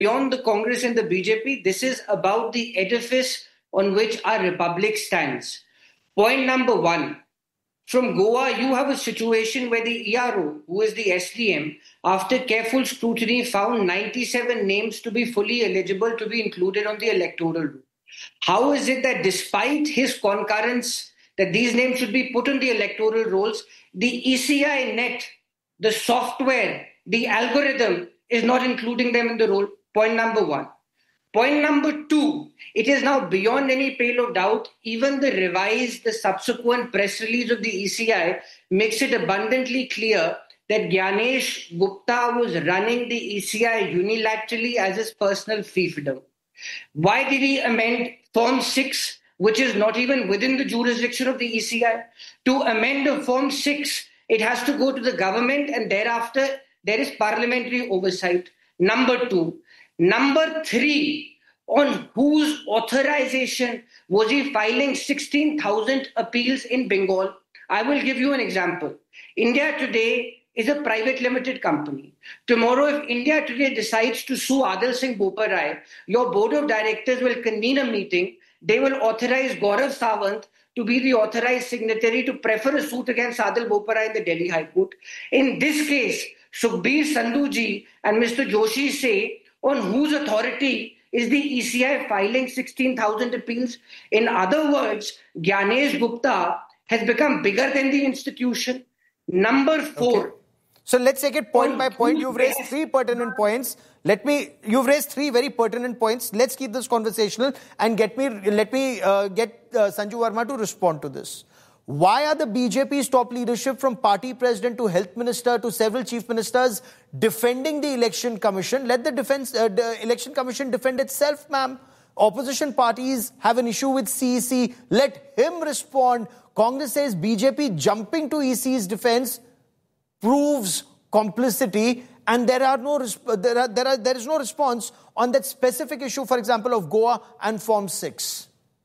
beyond the Congress and the BJP. This is about the edifice on which our republic stands. Point number one. From Goa, you have a situation where the ERO, who is the SDM, after careful scrutiny, found 97 names to be fully eligible to be included on the electoral roll. How is it that despite his concurrence that these names should be put on the electoral rolls, the ECI net, the software, the algorithm is not including them in the roll? Point number one. Point number two, it is now beyond any pale of doubt, even the subsequent press release of the ECI makes it abundantly clear that Gyanesh Gupta was running the ECI unilaterally as his personal fiefdom. Why did he amend Form 6, which is not even within the jurisdiction of the ECI? To amend a Form 6, it has to go to the government and thereafter there is parliamentary oversight. Number two. Number three, on whose authorization was he filing 16,000 appeals in Bengal? I will give you an example. India Today is a private limited company. Tomorrow, if India Today decides to sue Adil Singh Boparai, your board of directors will convene a meeting. They will authorize Gaurav Sawant to be the authorized signatory to prefer a suit against Adil Boparai in the Delhi High Court. In this case, Sukhbir Sandhuji and Mr. Joshi say, on whose authority is the ECI filing 16,000 appeals? In other words, Gyanesh Gupta has become bigger than the institution. Number four. Okay. So let's take it point by point. You've raised three pertinent points. You've raised three very pertinent points. Let's keep this conversational and let me get Sanju Verma to respond to this. Why are the BJP's top leadership, from party president to health minister to several chief ministers, defending the election commission? Let the election commission defend itself, ma'am. Opposition parties have an issue with CEC. Let him respond. Congress says BJP jumping to EC's defense proves complicity, and there is no response on that specific issue, for example, of Goa and Form 6.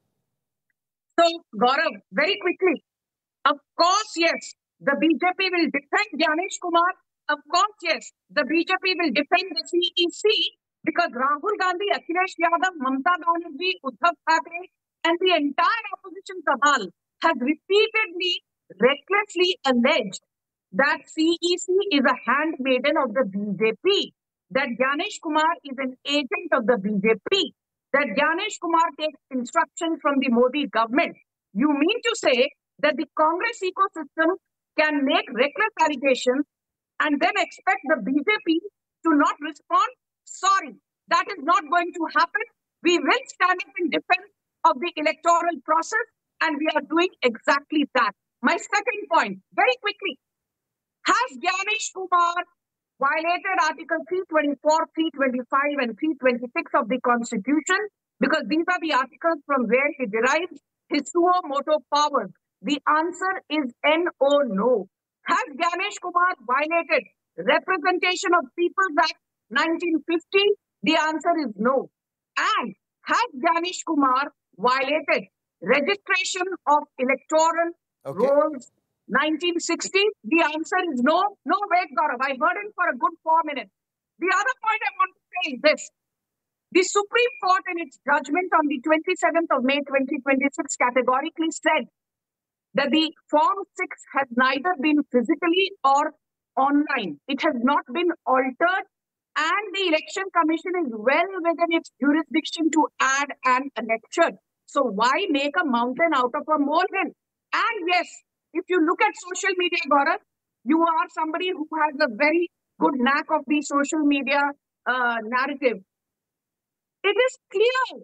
So, Gaurav, very quickly, of course, yes, the BJP will defend Gyanesh Kumar. Of course, yes, the BJP will defend the CEC because Rahul Gandhi, Akhilesh Yadav, Mamata Banerjee, Uddhav Thackeray, and the entire opposition cabal has repeatedly, recklessly alleged that CEC is a handmaiden of the BJP, that Gyanesh Kumar is an agent of the BJP, that Gyanesh Kumar takes instruction from the Modi government. You mean to say that the Congress ecosystem can make reckless allegations and then expect the BJP to not respond? Sorry, that is not going to happen. We will stand up in defense of the electoral process, and we are doing exactly that. My second point, very quickly, has Gyanesh Kumar violated Article 324, 325 and 326 of the Constitution? Because these are the articles from where he derives his suo motu powers. The answer is no, no. Has Gyanesh Kumar violated Representation of People's Act 1950? The answer is no. And has Gyanesh Kumar violated Registration of Electoral Rolls 1960? The answer is no. No, wait, Gaurav. I heard him for a good 4 minutes. The other point I want to say is this. The Supreme Court, in its judgment on the 27th of May 2026, categorically said that the Form 6 has neither been physically or online. It has not been altered, and the Election Commission is well within its jurisdiction to add an annexure. So why make a mountain out of a molehill? And yes, if you look at social media, Gaurav, you are somebody who has a very good knack of the social media narrative. It is clear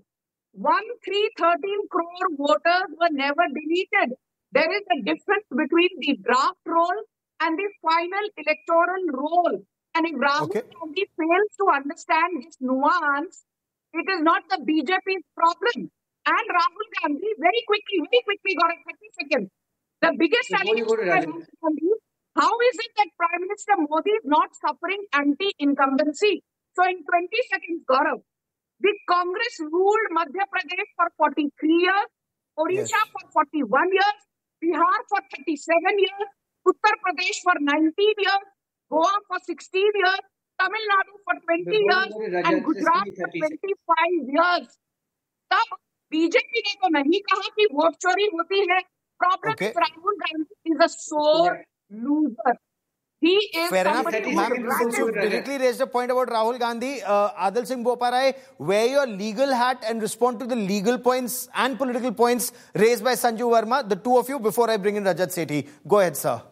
13 crore voters were never deleted. There is a difference between the draft roll and the final electoral roll. And if Rahul Gandhi fails to understand this nuance, it is not the BJP's problem. And Rahul Gandhi, very quickly, got 30 seconds. The biggest allegation, how is it that Prime Minister Modi is not suffering anti-incumbency? So in 20 seconds, Gaurav, the Congress ruled Madhya Pradesh for 43 years, Odisha for 41 years, Bihar for 37 years, Uttar Pradesh for 19 years, Goa for 16 years, Tamil Nadu for 20 Before years you go to Rajat, and just Gujarat give me for 30 seconds. 25 years. तब BJP ने तो नहीं कहा कि vote चोरी होती है. Problem Okay. is Rahul Gandhi is a sore loser. He is Fair enough. somebody who Ma'am, is since you've directly raised a point about Rahul Gandhi, Adil Singh Boparai, wear your legal hat and respond to the legal points and political points raised by Sanju Verma, the two of you, before I bring in Rajat Sethi. Go ahead, sir.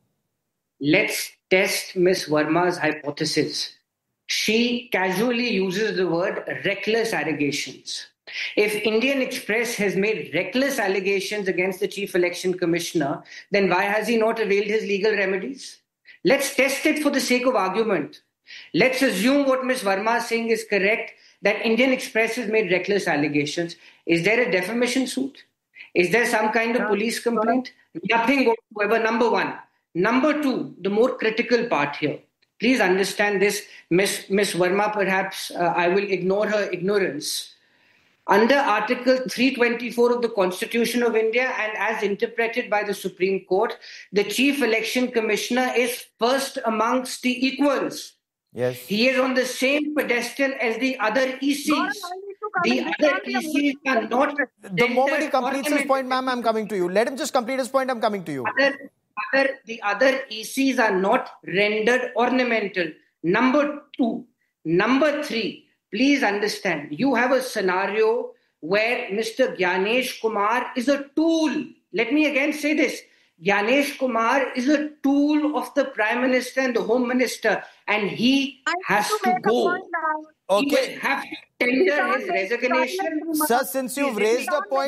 Let's test Miss Verma's hypothesis. She casually uses the word reckless allegations. If Indian Express has made reckless allegations against the Chief Election Commissioner, then why has he not availed his legal remedies? Let's test it for the sake of argument. Let's assume what Ms. Verma is saying is correct, that Indian Express has made reckless allegations. Is there a defamation suit? Is there some kind of police complaint? Nothing whatsoever, number one. Number two, the more critical part here. Please understand this, Ms. Verma, perhaps I will ignore her ignorance. Under Article 324 of the Constitution of India and as interpreted by the Supreme Court, the Chief Election Commissioner is first amongst the equals. Yes. He is on the same pedestal as the other ECs. The other ECs are not... The moment he completes his point, ma'am, I'm coming to you. Let him just complete his point, I'm coming to you. The other ECs are not rendered ornamental. Number two. Number three, please understand, you have a scenario where Mr. Gyanesh Kumar is a tool. Let me again say this. Gyanesh Kumar is a tool of the Prime Minister and the Home Minister, and he has to go. Okay. He will have to tender his resignation. Sir, since you've raised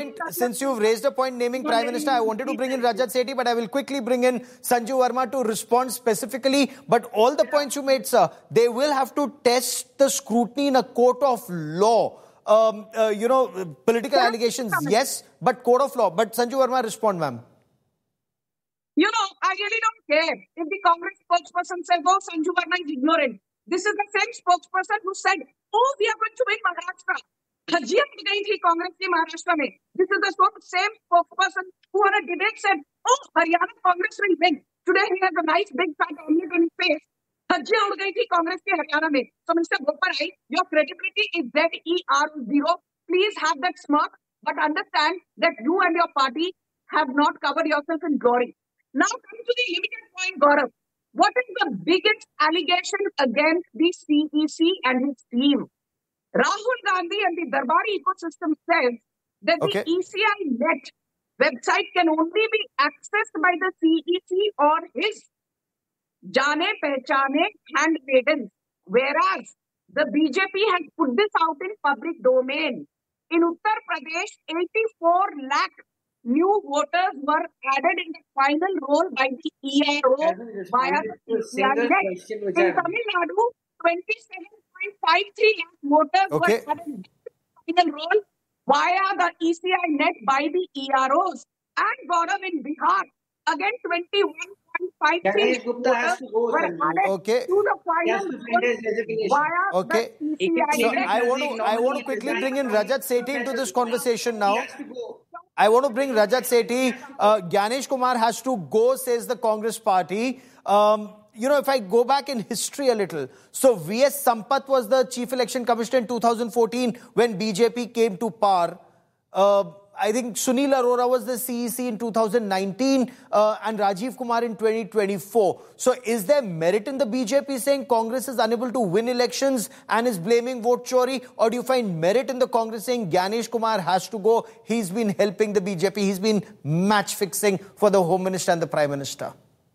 a point naming Prime Minister, I wanted to bring in Rajat Sethi, but I will quickly bring in Sanju Verma to respond specifically. But all the points you made, sir, they will have to test the scrutiny in a court of law. Political allegations, yes, but court of law. But Sanju Verma, respond, ma'am. You know, I really don't care if the Congress spokesperson says, oh, Sanju Verma is ignorant. This is the same spokesperson who said, oh, we are going to win Maharashtra. Dhajia उड़ गई थी कांग्रेस की महाराष्ट्र में. This is the same spokesperson who on a debate said, oh, Haryana Congress will win. Today he has a nice big fat omelet on his face. Dhajia उड़ गई थी कांग्रेस के हरियाणा में. So Mr. Boparai, your credibility is ZER0. Please have that smirk, but understand that you and your party have not covered yourself in glory. Now come to the limited point, Gaurav. What is the biggest allegation against the CEC and his team? Rahul Gandhi and the Darbari ecosystem says that the ECI net website can only be accessed by the CEC or his Jane Pehchane handmaidens, whereas the BJP has put this out in public domain. In Uttar Pradesh, 84 lakh new voters were added in the final roll by the ERO via the ECI net. In Tamil Nadu, 27.53 lakh voters were added in the final roll via the ECI net by the EROs. And Gaurav, in Bihar, again 21.53 voters were added to the final roll via the ECI net. I want to quickly bring in Rajat Sethi into this conversation now. I want to bring Rajat Sethi. Gyanesh Kumar has to go, says the Congress party. If I go back in history a little, so V.S. Sampath was the Chief Election Commissioner in 2014 when BJP came to power. I think Sunil Arora was the CEC in 2019 and Rajiv Kumar in 2024. So is there merit in the BJP saying Congress is unable to win elections and is blaming vote chori? Or do you find merit in the Congress saying Gyanesh Kumar has to go? He's been helping the BJP. He's been match fixing for the Home Minister and the Prime Minister.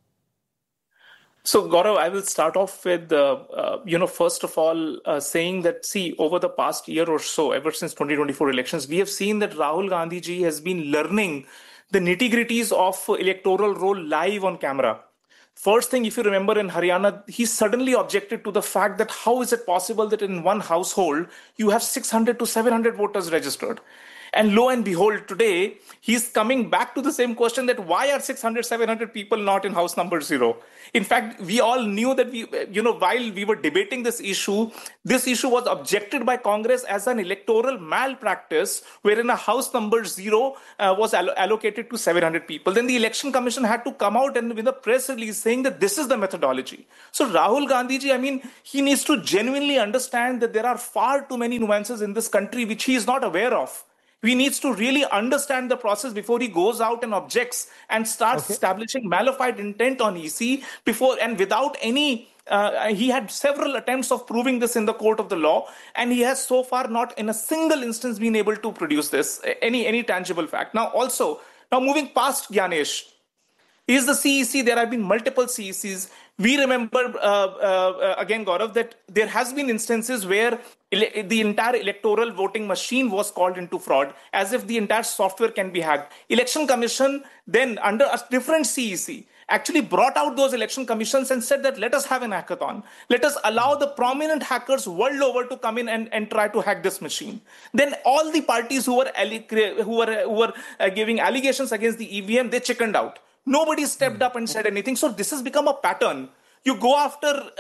So, Gaurav, I will start off with, first of all, saying that, see, over the past year or so, ever since 2024 elections, we have seen that Rahul Gandhi ji has been learning the nitty-gritties of electoral role live on camera. First thing, if you remember in Haryana, he suddenly objected to the fact that how is it possible that in one household, you have 600 to 700 voters registered? And lo and behold, today, he's coming back to the same question that why are 600, 700 people not in house number 0? In fact, we all knew that while we were debating this issue was objected by Congress as an electoral malpractice, wherein a house number 0 was allocated to 700 people. Then the Election Commission had to come out and with a press release saying that this is the methodology. So Rahul Gandhiji, he needs to genuinely understand that there are far too many nuances in this country which he is not aware of. He needs to really understand the process before he goes out and objects and starts establishing mala fide intent on EC without any. He had several attempts of proving this in the court of the law, and he has so far not in a single instance been able to produce this, any tangible fact. Now moving past Gyanesh, is the CEC, there have been multiple CECs. We remember, again, Gaurav, that there has been instances where the entire electoral voting machine was called into fraud, as if the entire software can be hacked. Election Commission then, under a different CEC, actually brought out those election commissions and said that let us have an hackathon. Let us allow the prominent hackers world over to come in and try to hack this machine. Then all the parties who were giving allegations against the EVM, they chickened out. Nobody stepped up and said anything. So this has become a pattern. You go after,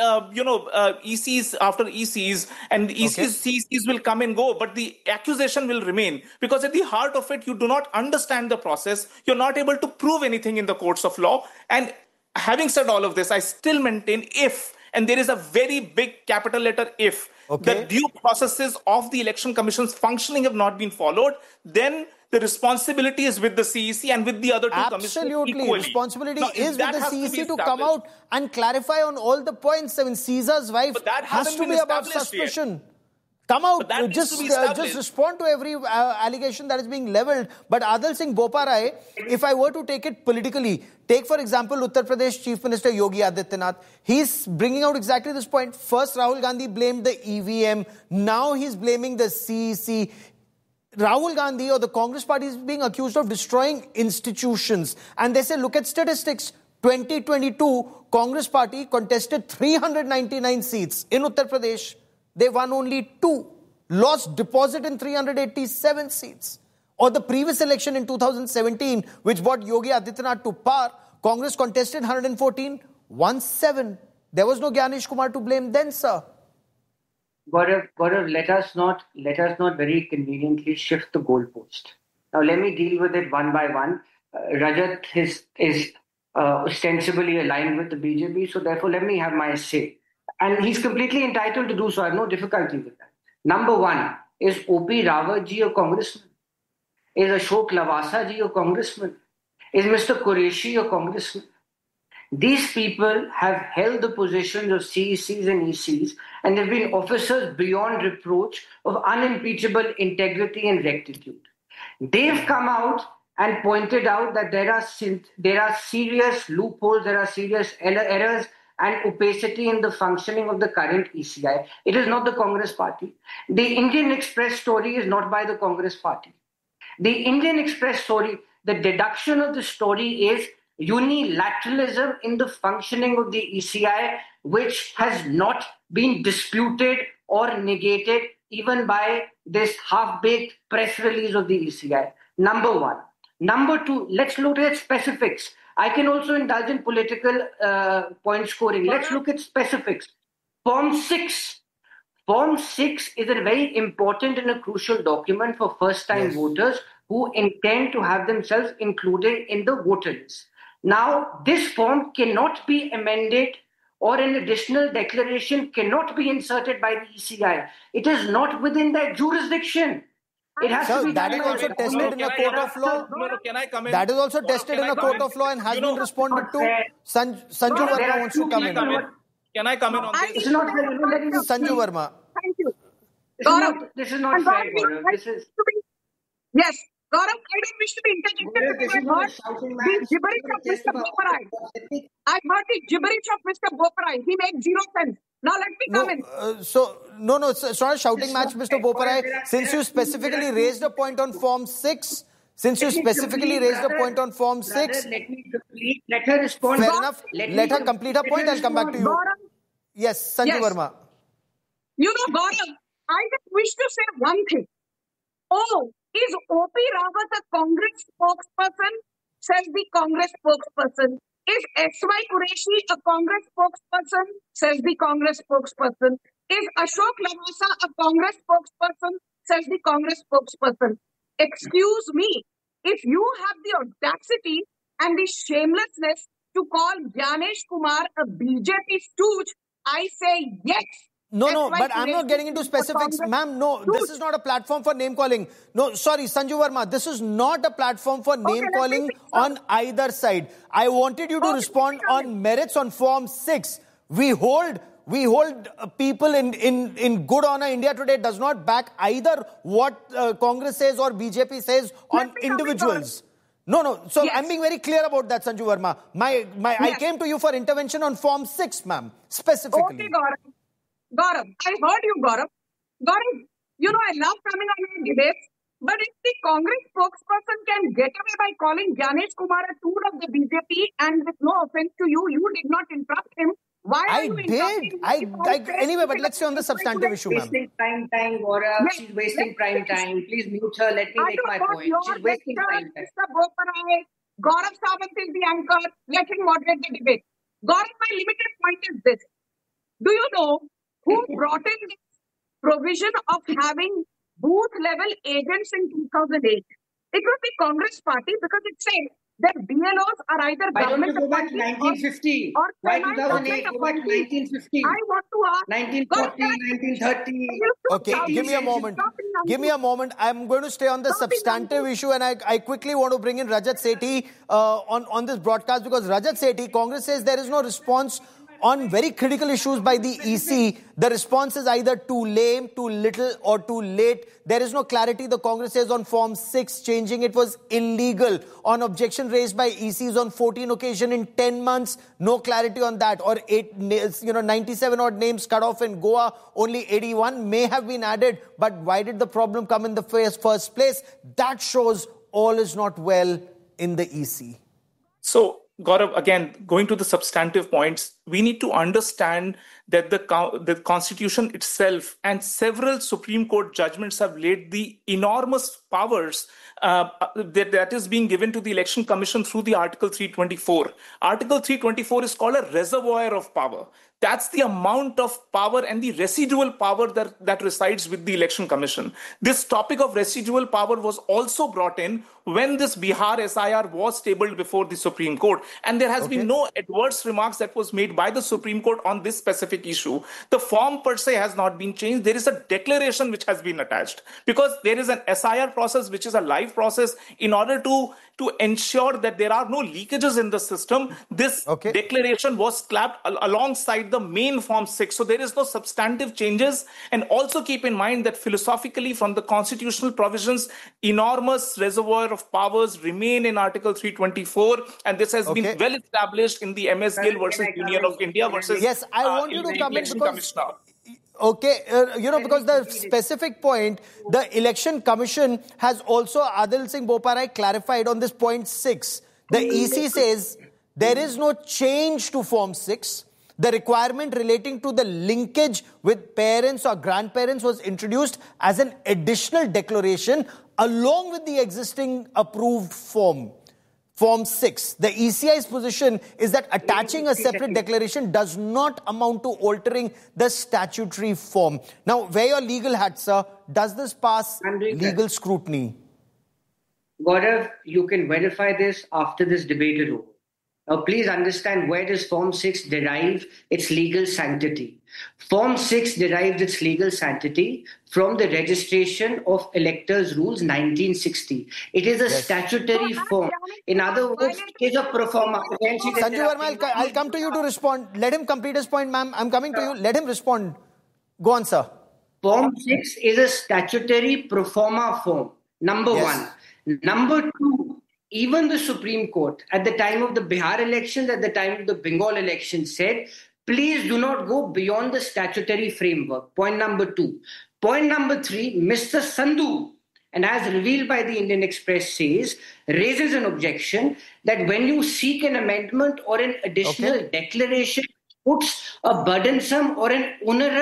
ECs after ECs, and CECs will come and go, but the accusation will remain. Because at the heart of it, you do not understand the process. You're not able to prove anything in the courts of law. And having said all of this, I still maintain and there is a very big capital letter if, the due processes of the Election Commission's functioning have not been followed, then the responsibility is with the CEC and with the other two commissions. Absolutely. Responsibility is with the CEC to come out and clarify on all the points. Caesar's wife has to be above suspicion. Come out, just respond to every allegation that is being leveled. But Adil Singh Boparai, if I were to take it politically, take for example Uttar Pradesh Chief Minister Yogi Adityanath. He's bringing out exactly this point. First, Rahul Gandhi blamed the EVM. Now he's blaming the CEC. Rahul Gandhi or the Congress party is being accused of destroying institutions. And they say, look at statistics. 2022, Congress party contested 399 seats in Uttar Pradesh. They won only 2. Lost deposit in 387 seats. Or the previous election in 2017, which brought Yogi Adityanath to power, Congress contested 114, won 7. There was no Gyanesh Kumar to blame then, sir. Gaurav, let us not very conveniently shift the goalpost. Now, let me deal with it one by one. Rajat is ostensibly aligned with the BJP, so therefore let me have my say. And he's completely entitled to do so. I have no difficulty with that. Number one, is O.P. Rawat ji a congressman? Is Ashok Lavasa ji a congressman? Is Mr. Qureshi a congressman? These people have held the positions of CECs and ECs, and they've been officers beyond reproach of unimpeachable integrity and rectitude. They've come out and pointed out that there are serious loopholes, there are serious errors and opacity in the functioning of the current ECI. It is not the Congress party. The Indian Express story is not by the Congress party. The Indian Express story, the deduction of the story is unilateralism in the functioning of the ECI, which has not been disputed or negated even by this half-baked press release of the ECI. Number one. Number two, let's look at specifics. I can also indulge in political point scoring. Let's look at specifics. Form 6. Form 6 is a very important and a crucial document for first-time voters who intend to have themselves included in the voter list. Now, this form cannot be amended or an additional declaration cannot be inserted by the ECI. It is not within their jurisdiction. It has to be that is also tested in a court of law. Can I come in? That is also tested in a court of law and has been responded to. Sanju Verma wants to come in. Can I come in on this? It's not Sanju Verma. Thank you. This is not fair, Gaurav. Yes. Gaurav, I don't wish to be interjected, but I heard the gibberish of Mr. Boparai. I heard the gibberish of Mr. Boparai. He makes zero sense. Now let me come in. It's not a shouting match, Mr. Boparai. Since you specifically raised a point on Form 6, let her respond. Fair enough. Let her complete her point. I'll come back to you. Yes, Sanju Verma. You know, Gaurav, I just wish to say one thing. Oh, Is O.P. Rawat a Congress spokesperson? Says the Congress spokesperson. Is S.Y. Qureshi a Congress spokesperson? Says the Congress spokesperson. Is Ashok Lavasa a Congress spokesperson? Says the Congress spokesperson. Excuse me, if you have the audacity and the shamelessness to call Gyanesh Kumar a BJP stooge, I say yes. No, but I'm not getting into specifics. Ma'am, no, this is not a platform for name calling. No, sorry, Sanju Verma, this is not a platform for name calling on either side. I wanted you to respond on merits on Form 6. We hold people in good honor. India Today does not back either what Congress says or BJP says on individuals. No. So yes. I'm being very clear about that, Sanju Verma. I came to you for intervention on Form 6, ma'am, specifically. Okay, Gaurav, I heard you, Gaurav. Gaurav, I love coming on your debates, but if the Congress spokesperson can get away by calling Gyanesh Kumar a tool of the BJP, and with no offense to you, you did not interrupt him. Why are you interrupting? Anyway, but let's stay on the substantive issue, ma'am. Wasting prime time, Gaurav. Yes. She's wasting prime time. Please mute her. Let me make my point. She's wasting prime time. Mr. Boparai, Gaurav Sawant is the anchor. Let him moderate the debate. Gaurav, my limited point is this. Do you know who brought in this provision of having booth-level agents in 2008? It was the Congress party, because it said that BLOs are either government appointed or 1950. Why 2008? Go back to 1950. I want to ask 1940, 1930. Okay, give me a moment. I'm going to stay on the substantive issue, and I quickly want to bring in Rajat Sethi on this broadcast, because Rajat Sethi, Congress says there is no response on very critical issues by the EC. The response is either too lame, too little, or too late. There is no clarity. The Congress says on Form 6, changing it was illegal. On objection raised by ECs on 14 occasions in 10 months, no clarity on that. Or 97 odd names cut off in Goa, only 81 may have been added. But why did the problem come in the first place? That shows all is not well in the EC. So, Gaurav, again, going to the substantive points, we need to understand that the Constitution itself and several Supreme Court judgments have laid the enormous powers that is being given to the Election Commission through the Article 324. Article 324 is called a reservoir of power. That's the amount of power and the residual power that resides with the Election Commission. This topic of residual power was also brought in when this Bihar SIR was tabled before the Supreme Court. And there has been no adverse remarks that was made by the Supreme Court on this specific issue. The form per se has not been changed. There is a declaration which has been attached, because there is an SIR process which is a live process. In order to ensure that there are no leakages in the system, this declaration was clapped alongside the main Form 6. So there is no substantive changes. And also keep in mind that philosophically, from the constitutional provisions, enormous reservoir of powers remain in Article 324. And this has been well established in the MS Gill versus Union of India versus... Yes, I want you to come in because... because the specific point, the Election Commission has also, Adil Singh Boparai clarified on this point 6. The EC says there is no change to Form 6. The requirement relating to the linkage with parents or grandparents was introduced as an additional declaration along with the existing approved Form 6. The ECI's position is that attaching a separate declaration does not amount to altering the statutory form. Now, wear your legal hat, sir. Does this pass legal scrutiny? Gaurav, you can verify this after this debate is over. Now, please understand, where does Form 6 derive its legal sanctity? Form 6 derives its legal sanctity from the Registration of Electors Rules 1960. It is a statutory form. In other words, it is a pro forma. Sanju Verma, I'll come to you to respond. Let him complete his point, ma'am. I'm coming to you. Let him respond. Go on, sir. Form 6 is a statutory pro forma form. Number one. Number two, even the Supreme Court, at the time of the Bihar elections, at the time of the Bengal elections, said, please do not go beyond the statutory framework. Point number two. Point number three, Mr. Sandhu, and as revealed by the Indian Express says, raises an objection that when you seek an amendment or an additional declaration, puts a burdensome or an onerous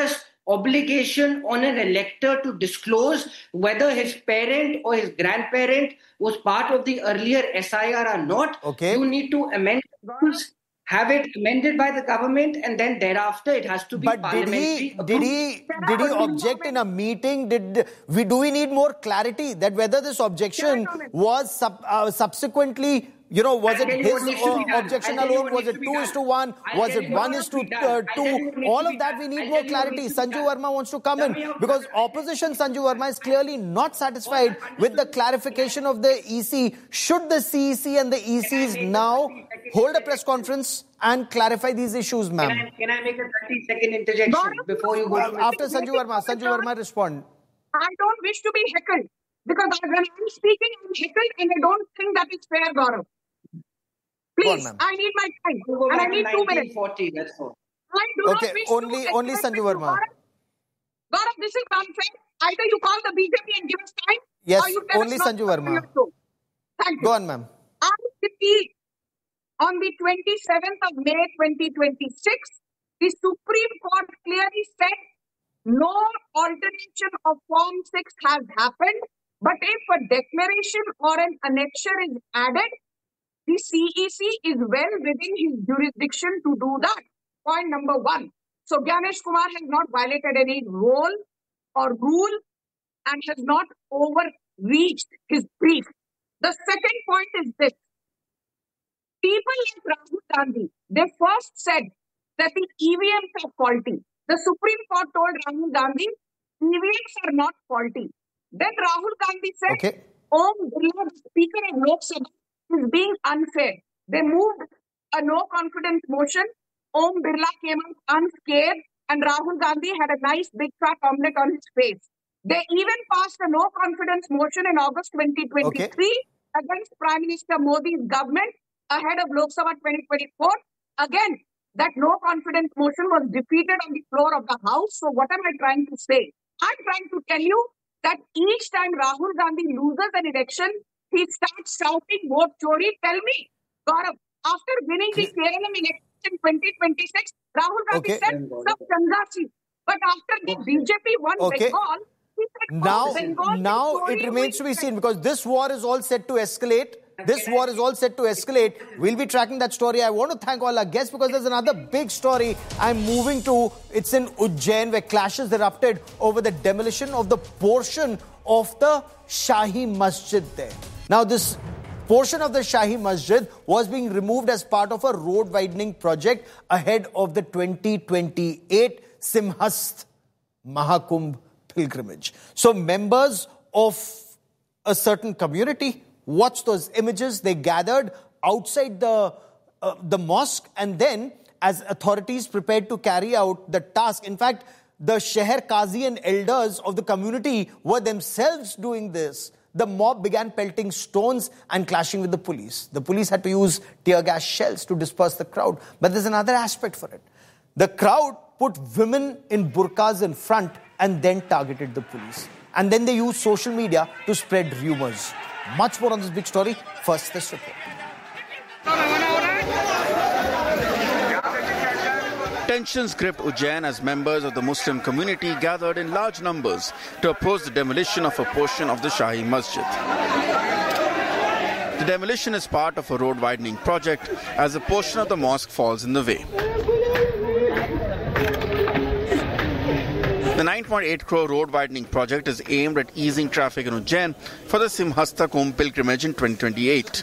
obligation on an elector to disclose whether his parent or his grandparent was part of the earlier SIR or not. Okay. You need to amend the rules, have it amended by the government, and then thereafter it has to be parliamentary approved. Did he object in a meeting? Do we need more clarity that whether this objection was subsequently, was it his objection alone? Was it 2:1? Was it 1:2? All of that we need more clarity. Sanju Verma wants to come in because opposition Sanju Verma is clearly not satisfied with the clarification of the EC. Should the CEC and the ECs now hold a press conference and clarify these issues, ma'am? Can I make a 30-second interjection before you go to... After Sanju Verma respond. I don't wish to be heckled because when I'm speaking, I'm heckled and I don't think that is fair, Gaurav. Please, I need my time. And I need 2 minutes. 1940, that's all. I do not wish only Sanju Verma. Gaurav, this is unfair. Either you call the BJP and give us time. Yes, or you tell only us not Sanju to Verma. Thank you. Go on, ma'am. I repeat, on the 27th of May 2026, the Supreme Court clearly said no alteration of Form 6 has happened, but if a declaration or an annexure is added, the CEC is well within his jurisdiction to do that. Point number 1. So Gyanesh Kumar has not violated any rule or rule and has not overreached his brief. The second point is this. People like Rahul Gandhi, they first said that the EVMs are faulty. The Supreme Court told Rahul Gandhi, EVMs are not faulty. Then Rahul Gandhi said, Om Birla, the Speaker of Lok Sabha, is being unfair. They moved a no confidence motion. Om Birla came out unscathed and Rahul Gandhi had a nice big fat omelette on his face. They even passed a no confidence motion in August 2023 against Prime Minister Modi's government ahead of Lok Sabha 2024. Again, that no confidence motion was defeated on the floor of the House. So what am I trying to say? I'm trying to tell you that each time Rahul Gandhi loses an election, he starts shouting vote chori. Tell me, Gaurav, after winning the Kerala election in 2026, Rahul Gandhi said, Sab Chandrasi. But after the BJP won Bengal, he said, now it remains to be seen because this war is all set to escalate. We'll be tracking that story. I want to thank all our guests because there's another big story I'm moving to. It's in Ujjain where clashes erupted over the demolition of the portion of the Shahi Masjid there. Now this portion of the Shahi Masjid was being removed as part of a road widening project ahead of the 2028 Simhast Mahakumbh pilgrimage. So members of a certain community watched those images. They gathered outside the mosque, and then as authorities prepared to carry out the task, in fact, the Sheher Qazi and elders of the community were themselves doing this. The mob began pelting stones and clashing with the police. The police had to use tear gas shells to disperse the crowd. But there's another aspect for it. The crowd put women in burqas in front and then targeted the police. And then they used social media to spread rumors. Much more on this big story. First, this report. Tensions gripped Ujjain as members of the Muslim community gathered in large numbers to oppose the demolition of a portion of the Shahi Masjid. The demolition is part of a road widening project as a portion of the mosque falls in the way. The 9.8 crore road widening project is aimed at easing traffic in Ujjain for the Simhasta Kumbh pilgrimage in 2028.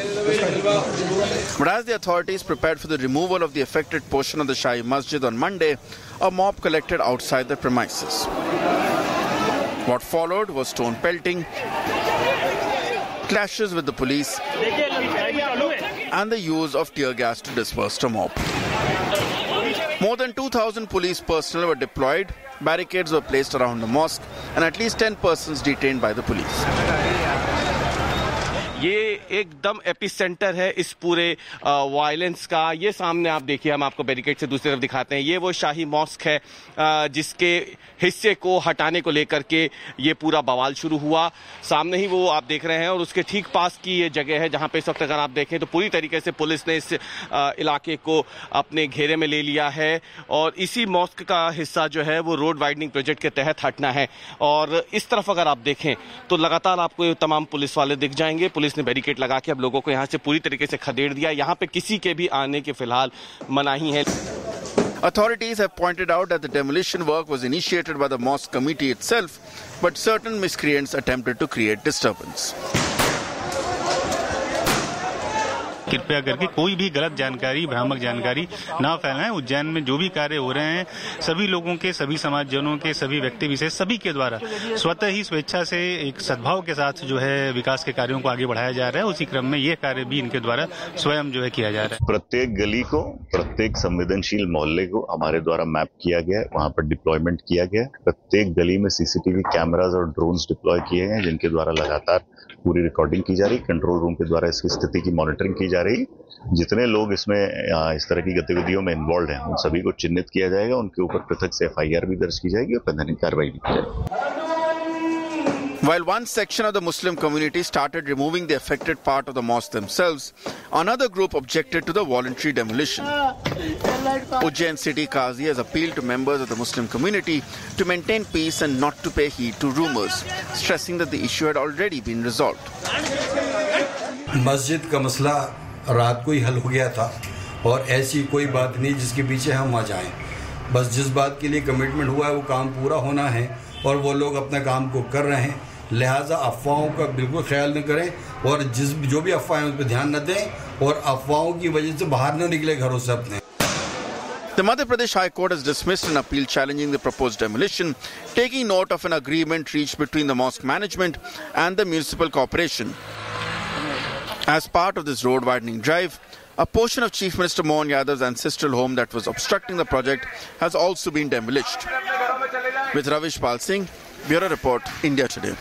But as the authorities prepared for the removal of the affected portion of the Shahi Masjid on Monday, a mob collected outside the premises. What followed was stone pelting, clashes with the police, and the use of tear gas to disperse the mob. More than 2,000 police personnel were deployed, barricades were placed around the mosque, and at least 10 persons detained by the police. ये एकदम epicentre है इस पूरे violence का। ये सामने आप देखिए, हम आपको बैरिकेड से दूसरी तरफ दिखाते हैं, ये वो शाही मॉस्क है जिसके हिस्से को हटाने को लेकर के ये पूरा बवाल शुरू हुआ। सामने ही वो आप देख रहे हैं और उसके ठीक पास की ये जगह है जहां पे इस वक्त अगर आप देखें तो पूरी तरीके से पुलिस ने इस इलाके को अपने घेरे में ले लिया है और इसी मॉस्क का हिस्सा जो है वो रोड वाइडनिंग प्रोजेक्ट के तहत हटना है। और इस तरफ अगर आप देखें तो लगातार आपको ये तमाम पुलिस वाले दिख जाएंगे। पुलिस ने बैरिकेड लगा के अब लोगों को यहाँ से पूरी तरीके से खदेड़ दिया। यहाँ पे किसी के भी आने की फिलहाल मनाही है। Authorities have pointed out that the demolition work was initiated by the mosque committee itself, but certain miscreants attempted to create disturbance. कृपया करके कोई भी गलत जानकारी, भ्रामक जानकारी ना फैलाएं। उज्जैन में जो भी कार्य हो रहे हैं सभी लोगों के, सभी समाजजनों के, सभी व्यक्ति विशेष सभी के द्वारा स्वतः ही स्वेच्छा से एक सद्भाव के साथ जो है विकास के कार्यों को आगे बढ़ाया जा रहा है। उसी क्रम में ये कार्य भी इनके द्वारा स्वयं जो है किया जा रहा है। प्रत्येक गली को, प्रत्येक संवेदनशील मोहल्ले को हमारे द्वारा मैप किया गया है, वहां पर डिप्लॉयमेंट किया गया है। प्रत्येक गली में सीसीटीवी कैमराज और ड्रोन्स डिप्लॉय किए गए हैं जिनके द्वारा लगातार पूरी रिकॉर्डिंग की जा रही है। कंट्रोल रूम के द्वारा इसकी स्थिति की मॉनिटरिंग की जा रही। जितने लोग इसमें इस तरह की गतिविधियों में इन्वॉल्व हैं उन सभी को चिन्हित किया जाएगा, उनके ऊपर पृथक से FIR भी दर्ज की जाएगी और वैधानिक कार्रवाई भी की जाएगी। While one section of the Muslim community started removing the affected part of the mosque themselves, another group objected to the voluntary demolition. Ujjain City Qazi has appealed to members of the Muslim community to maintain peace and not to pay heed to rumors, stressing that the issue had already been resolved. मस्जिद का मसला रात को ही हल हो गया था और ऐसी कोई बात नहीं जिसके पीछे हम आ जाएं। बस जिस बात के लिए कमिटमेंट हुआ है वो काम पूरा होना है और वो लोग अपने काम को कर रहे हैं। लिहाजा अफवाहों का बिल्कुल ख्याल न करें और जो भी अफवाहें उस पर ध्यान न दें और अफवाहों की वजह से बाहर न निकले घरों से अपने। The Madhya Pradesh High Court has dismissed an appeal challenging the proposed demolition, taking note of an agreement reached between the mosque management and the municipal corporation. As part of this road widening drive, a portion of Chief Minister Mohan Yadav's ancestral home that was obstructing the project has also been demolished. With Ravish Pal Singh, Bureau Report, India Today.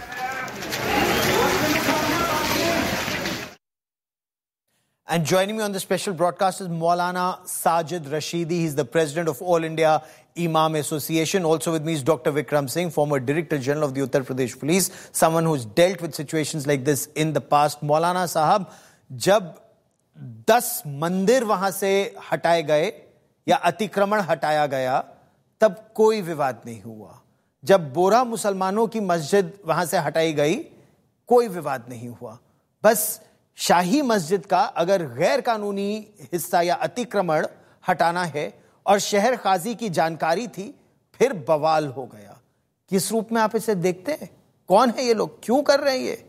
And joining me on the special broadcast is Maulana Sajid Rashidi. He's the president of All India Imam Association. Also with me is Dr. Vikram Singh, former Director General of the Uttar Pradesh Police, someone who's dealt with situations like this in the past. Maulana Sahab, जब 10 मंदिर वहां से हटाए गए या अतिक्रमण हटाया गया तब कोई विवाद नहीं हुआ। जब बोरा मुसलमानों की मस्जिद वहां से हटाई गई कोई विवाद नहीं हुआ। बस शाही मस्जिद का अगर गैर कानूनी हिस्सा या अतिक्रमण हटाना है और शहर काजी की जानकारी थी फिर बवाल हो गया। किस रूप में आप इसे देखते हैं? कौन है ये लोग, क्यों कर रहे हैं ये?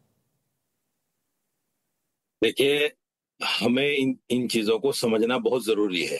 देखिए, हमें इन चीजों को समझना बहुत जरूरी है।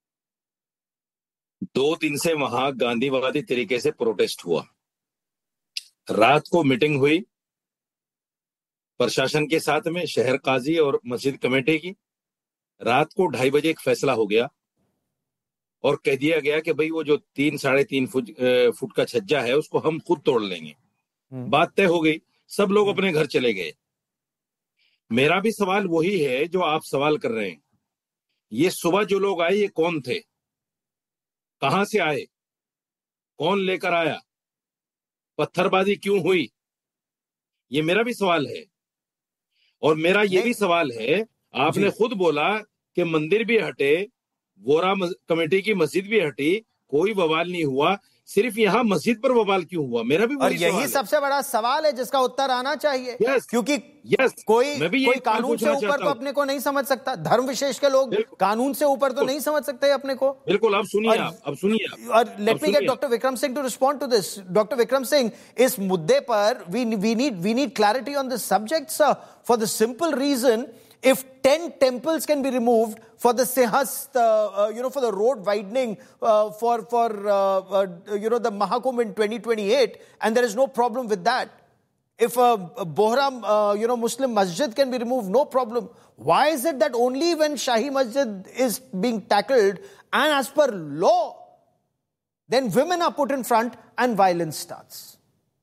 2 दिन से वहां गांधीवादी तरीके से प्रोटेस्ट हुआ। रात को मीटिंग हुई प्रशासन के साथ में, शहर काजी और मस्जिद कमेटी की। रात को 2:30 बजे एक फैसला हो गया और कह दिया गया कि भाई वो जो 3-3.5 फुट का छज्जा है उसको हम खुद तोड़ लेंगे। बात तय हो गई, सब लोग अपने घर चले गए। मेरा भी सवाल वही है जो आप सवाल कर रहे हैं। ये सुबह जो लोग आए ये कौन थे, कहां से आए, कौन लेकर आया, पत्थरबाजी क्यों हुई, ये मेरा भी सवाल है। और मेरा ये भी सवाल है, आपने खुद बोला कि मंदिर भी हटे, वोरा कमेटी की मस्जिद भी हटी, कोई बवाल नहीं हुआ, सिर्फ यहाँ मस्जिद पर बवाल क्यों हुआ? मेरा भी और यही सबसे बड़ा सवाल है जिसका उत्तर आना चाहिए। क्योंकि कोई कानून से ऊपर तो अपने को नहीं समझ सकता। धर्म विशेष के लोग कानून से ऊपर तो नहीं समझ सकते अपने को। बिल्कुल, अब सुनिए। और let me gate doctor Vikram Singh to respond to this. Doctor Vikram Singh, इस मुद्दे पर we need clarity on this subject sir, for the simple reason if 10 temples can be removed for the Sihast, for the road widening for the Mahakumbh in 2028, and there is no problem with that. If a Bohra, Muslim masjid can be removed, no problem. Why is it that only when Shahi Masjid is being tackled and as per law, then women are put in front and violence starts?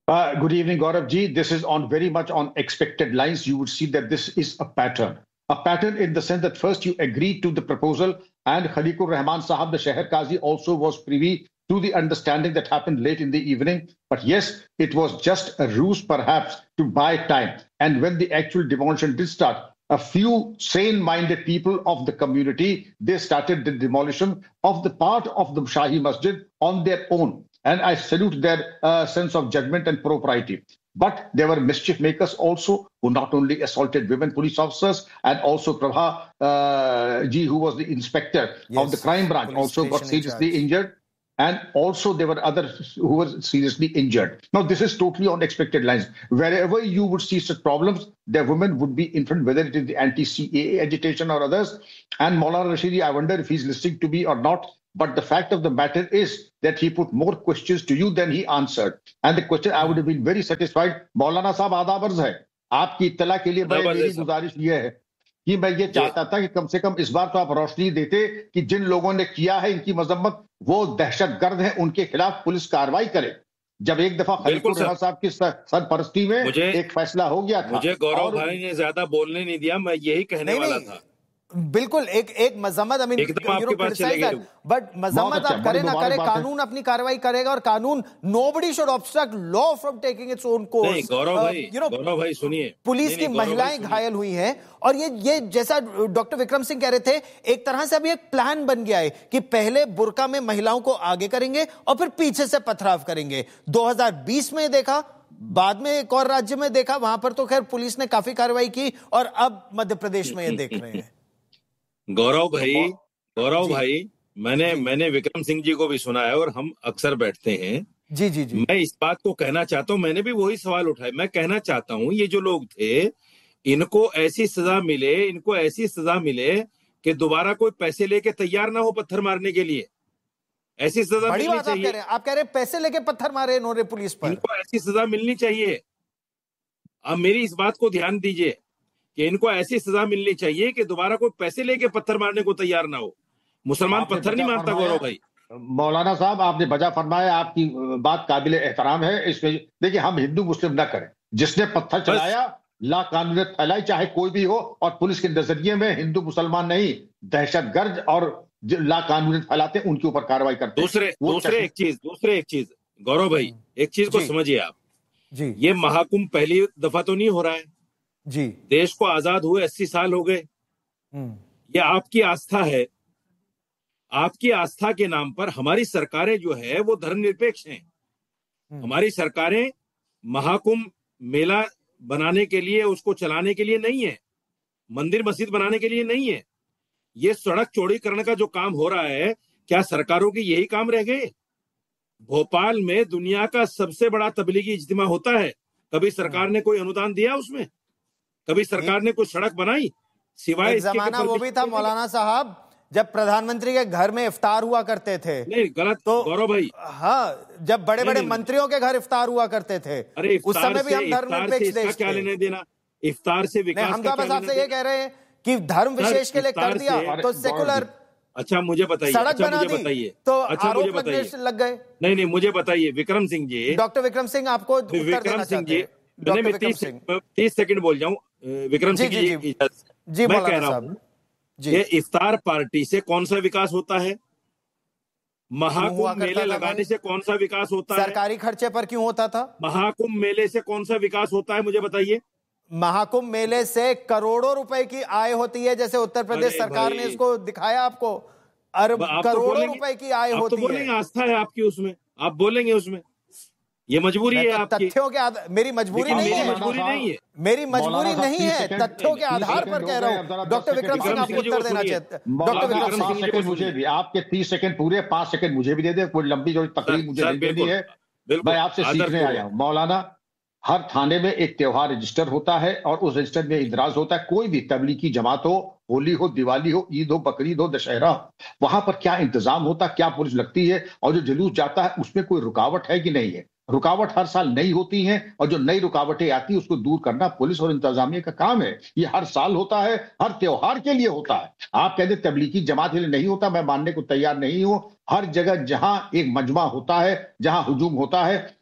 Good evening, Gaurav ji. This is on very much on expected lines. You would see that this is a pattern. A pattern in the sense that first you agreed to the proposal, and Khaliqur Rahman Sahab, the Sheher Qazi, also was privy to the understanding that happened late in the evening. But yes, it was just a ruse perhaps to buy time. And when the actual demolition did start, a few sane-minded people of the community, they started the demolition of the part of the Shahi Masjid on their own. And I salute their sense of judgment and propriety. But there were mischief makers also who not only assaulted women police officers, and also Prabha ji, who was the inspector of the crime branch, also got seriously injured. And also there were others who were seriously injured. Now, this is totally on expected lines. Wherever you would see such problems, the women would be in front, whether it is the anti-CAA agitation or others. And Maulana Rashidi, I wonder if he's listening to me or not. But the fact of the matter is that he put more questions to you than he answered. And the question, I would have been very satisfied. Maulana साहब आधा वर्ष है आपकी इत्तला के लिए मेरी गुजारिश ये है कि मैं ये चाहता था कि कम से कम इस बार तो आप रोशनी देते कि जिन लोगों ने किया है इनकी मजम्मत, वो दहशतगर्द हैं, उनके खिलाफ पुलिस कार्रवाई करे। जब एक दफा खलीकुर रहमान साहब की सरपरस्ती में एक फैसला हो गया था। मुझे गौरव भाई ने ज्यादा बोलने नहीं दिया, मैं यही कहने वाला था। बिल्कुल एक मजम्मत, आई मीन बट मजम्मत आप करे ना करे, कानून अपनी कार्रवाई करेगा और कानून, nobody should obstruct law from taking its own course. गौरव भाई सुनिए, पुलिस की महिलाएं घायल हुई हैं और ये जैसा डॉक्टर विक्रम सिंह कह रहे थे, एक तरह से अभी एक प्लान बन गया है कि पहले बुर्का में महिलाओं को आगे करेंगे और फिर पीछे से पथराव करेंगे। 2020 में देखा, बाद में एक और राज्य में देखा, वहां पर तो खैर पुलिस ने काफी कार्रवाई की, और अब मध्य प्रदेश में ये देख रहे हैं। गौरव भाई मैंने विक्रम सिंह जी को भी सुना है और हम अक्सर बैठते हैं। जी। मैं इस बात को कहना चाहता हूं, मैंने भी वही सवाल उठाया। मैं कहना चाहता हूं ये जो लोग थे, इनको ऐसी सजा मिले कि दोबारा कोई पैसे लेके तैयार ना हो पत्थर मारने के लिए। ऐसी सजा मिलनी चाहिए। आप कह रहे हैं पैसे लेके पत्थर मारे इन्होंने पुलिस पर, इनको ऐसी सजा मिलनी चाहिए। अब मेरी इस बात को ध्यान दीजिए कि इनको ऐसी सजा मिलनी चाहिए कि दोबारा कोई पैसे लेके पत्थर मारने को तैयार ना हो। मुसलमान पत्थर नहीं मारता गौरव भाई। मौलाना साहब आपने बजा फरमाया, आपकी बात काबिल एहतराम है। इसमें देखिए, हम हिंदू मुस्लिम ना करें, जिसने पत्थर चलाया ला कानूनियत फैलाई, चाहे कोई भी हो, और पुलिस के नजरिए में हिंदू मुसलमान नहीं, दहशतगर्द और ला कानूनियत फैलाते उनके ऊपर कार्रवाई करते। दूसरे एक चीज गौरव भाई, एक चीज को समझिए आप जी। ये महाकुंभ पहली दफा तो नहीं हो रहा है जी। देश को आजाद हुए 80 साल हो गए। ये आपकी आस्था है। आपकी आस्था के नाम पर हमारी सरकारें जो है वो धर्मनिरपेक्ष हैं। हमारी सरकारें महाकुंभ मेला बनाने के लिए, उसको चलाने के लिए नहीं है, मंदिर मस्जिद बनाने के लिए नहीं है। ये सड़क चौड़ीकरण का जो काम हो रहा है, क्या सरकारों की यही काम रह गए? भोपाल में दुनिया का सबसे बड़ा तबलीगी इज्तिमा होता है, कभी सरकार ने कोई अनुदान दिया उसमें? कभी सरकार ने कोई सड़क बनाई? सिवाय एक जमाना वो भी था मौलाना साहब, जब प्रधानमंत्री के घर में इफ्तार हुआ करते थे। नहीं, गलत तो गौरव भाई। हाँ, जब बड़े बड़े मंत्रियों के घर इफ्तार हुआ करते थे, अरे उस समय भी हम धर्मनिरपेक्ष देश थे। क्या लेने देना इफ्तार से? विकास हम तो बस आपसे ये कह रहे हैं कि धर्म विशेष के लिए कर दिया तो सेकुलर। अच्छा मुझे बताइए, सड़क बना दी तो आरोप लगने लग गए। नहीं, मुझे बताइए विक्रम सिंह जी, डॉक्टर विक्रम सिंह आपको विक्रम सिंह जी, मैं 30 सेकंड बोल जाऊं। विक्रम सिंह जी, मैं कह रहा हूं, ये इफ्तार पार्टी से कौन सा विकास होता है? महाकुंभ मेले लगाने से कौन सा विकास होता है? सरकारी खर्चे पर क्यों होता था? महाकुंभ मेले से कौन सा विकास होता है, मुझे बताइए। महाकुंभ मेले से करोड़ों रुपए की आय होती है, जैसे उत्तर प्रदेश सरकार ने इसको दिखाया आपको, अरब करोड़ों रुपए की आय होती है। आस्था है आपकी उसमें, आप बोलेंगे उसमें, ये मजबूरी है आपकी। तथ्यों के आधार, मेरी मजबूरी नहीं है, मेरी मजबूरी नहीं है, तथ्यों के आधार पर कह रहा हूँ। डॉक्टर विक्रम सिंह आपको उत्तर देना चाहते हैं। डॉक्टर विक्रम सिंह, मुझे भी आपके 30 सेकंड पूरे, 5 सेकंड मुझे भी दे दे, कोई लंबी जो तकलीफ मुझे नहीं देनी है। मैं आपसे सीखने आया हूँ मौलाना। हर थाने में एक त्योहार रजिस्टर होता है और उस रजिस्टर में इंदराज होता है। कोई भी तबलीगी जमात हो, होली हो, दिवाली हो, ईद हो, बकरीद हो, दशहरा हो, वहां पर क्या इंतजाम होता है, क्या पुलिस लगती है, और जो जुलूस जाता है उसमें कोई रुकावट है कि नहीं है? रुकावट हर साल नई होती है और जो नई रुकावटें आती है उसको दूर करना पुलिस और इंतजामिया का काम है। ये हर साल होता है, हर त्योहार के लिए होता है। आप कहते तबलीगी जमात के लिए नहीं होता, मैं मानने को तैयार नहीं हूं। हर जगह जहां एक मजमा होता है, जहां हुजूम होता है,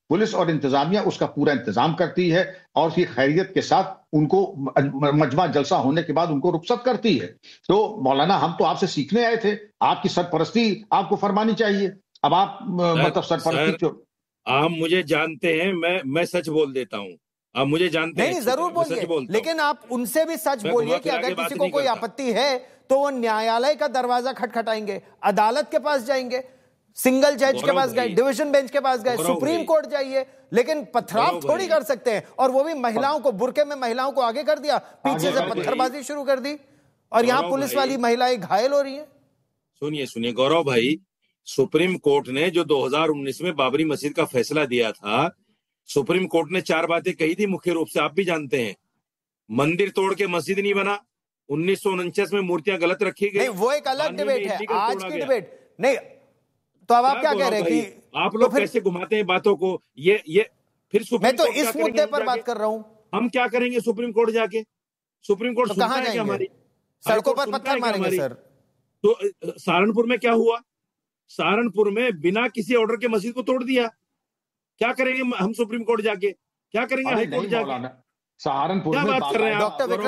पुलिस और इंतजामिया उसका पूरा इंतजाम करती है और उसकी खैरियत के साथ उनको मजमा जलसा होने के बाद उनको रुखसत करती है। तो मौलाना, हम तो आपसे सीखने आए थे, आपकी सरपरस्ती आपको फरमानी चाहिए। अब आप मतलब सरपरस्ती आप मुझे जानते हैं, मैं सच बोल देता हूँ, आप मुझे जानते हैं। नहीं, जरूर बोलिए, लेकिन आप उनसे भी सच बोलिए कि अगर किसी को कोई आपत्ति है तो वो न्यायालय का दरवाजा खटखटाएंगे, अदालत के पास जाएंगे, सिंगल जज के पास गए, डिवीजन बेंच के पास गए, सुप्रीम कोर्ट जाइए, लेकिन पथराव थोड़ी कर सकते हैं। और वो भी महिलाओं को, बुरके में महिलाओं को आगे कर दिया, पीछे से पत्थरबाजी शुरू कर दी, और यहाँ पुलिस वाली महिलाएं घायल हो रही हैं। सुनिए गौरव भाई, सुप्रीम कोर्ट ने जो 2019 में बाबरी मस्जिद का फैसला दिया था, सुप्रीम कोर्ट ने 4 बातें कही थी मुख्य रूप से, आप भी जानते हैं। मंदिर तोड़ के मस्जिद नहीं बना, 1949 में मूर्तियां गलत रखी गई। वो एक अलग डिबेट है, आज की डिबेट नहीं। तो अब आप क्या कह रहे हैं कि आप लोग कैसे घुमाते हैं बातों को? ये फिर सुप्रीम मैं तो इस मुद्दे पर बात कर रहा हूं। हम क्या करेंगे सुप्रीम कोर्ट जाके? सुप्रीम कोर्ट तो कहां जाएंगे? हमारी सड़कों पर पत्थर मारेंगे सर। तो सहारनपुर में क्या हुआ? सहारनपुर में बिना किसी ऑर्डर के मस्जिद को तोड़ दिया। क्या करेंगे हम सुप्रीम कोर्ट जाके? क्या करेंगे हाई कोर्ट जाके? सहारनपुर में बात कर रहे हैं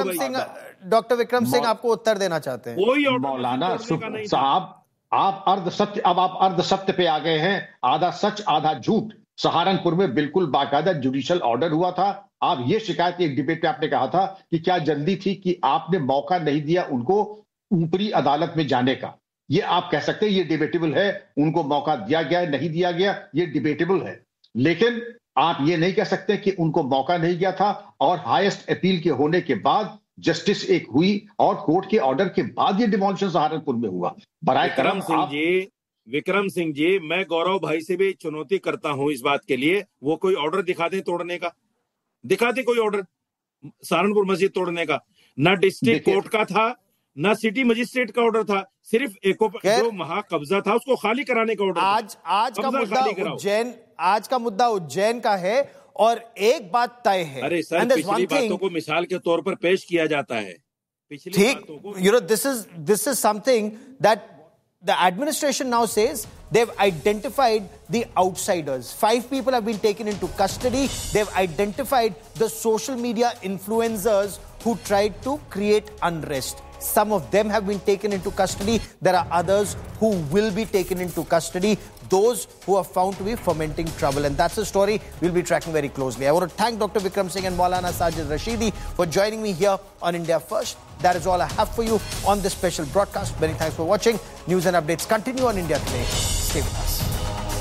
डॉक्टर विक्रम सिंह आपको उत्तर देना चाहते हैं। कोई मौलाना साहब, आप अर्ध सत्य पे आ गए हैं, आधा सच आधा झूठ। सहारनपुर में बिल्कुल बाकायदा जुडिशियल ऑर्डर हुआ था। आप ये शिकायत एक डिबेट पे आपने कहा था कि क्या जल्दी थी कि आपने मौका नहीं दिया उनको ऊपरी अदालत में जाने का। ये आप कह सकते हैं, ये डिबेटेबल है, उनको मौका दिया गया नहीं दिया गया, ये डिबेटेबल है। लेकिन आप ये नहीं कह सकते कि उनको मौका नहीं गया था, और हाईएस्ट अपील के होने के बाद जस्टिस एक हुई और कोर्ट के ऑर्डर के बाद ये डिमोलिशन सहारनपुर में हुआ। बराए करम विक्रम सिंह जी, मैं गौरव भाई से भी चुनौती करता हूं इस बात के लिए, वो कोई ऑर्डर दिखा दे तोड़ने का, दिखा दे कोई ऑर्डर सहारनपुर मस्जिद तोड़ने का। ना डिस्ट्रिक्ट कोर्ट का था, ना सिटी मजिस्ट्रेट का ऑर्डर था, सिर्फ जो महाकब्जा था उसको खाली कराने का ऑर्डर। आज का मुद्दा उज्जैन का है, और एक बात तय है। अरे सर, पिछली बातों को मिसाल के तौर पर पेश किया जाता है। ठीक, this is something that the administration now says they've identified the outsiders. 5 people have been taken into custody. They've identified the social media influencers who tried to create unrest. Some of them have been taken into custody. There are others who will be taken into custody. Those who are found to be fomenting trouble. And that's a story we'll be tracking very closely. I want to thank Dr. Vikram Singh and Maulana Sajid Rashidi for joining me here on India First. That is all I have for you on this special broadcast. Many thanks for watching. News and updates continue on India Today. Stay with us.